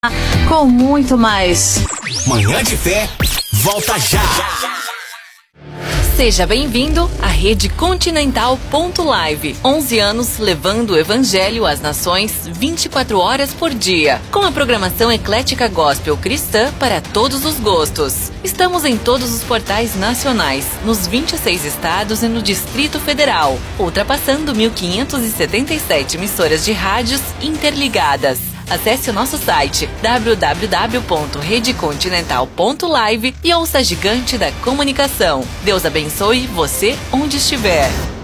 Com muito mais. Manhã de Fé, volta já! Seja bem-vindo à Rede Continental Live. 11 anos levando o Evangelho às nações 24 horas por dia, com a programação eclética gospel cristã para todos os gostos. Estamos em todos os portais nacionais, nos 26 estados e no Distrito Federal, ultrapassando 1.577 emissoras de rádios interligadas. Acesse o nosso site www.redecontinental.live e ouça a gigante da comunicação. Deus abençoe você onde estiver.